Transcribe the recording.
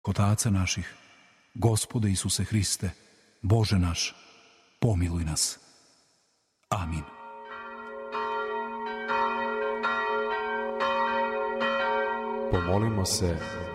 kod Oca naših, Gospode Isuse Hriste, Bože naš, pomiluj nas. Amin. Pomolimo se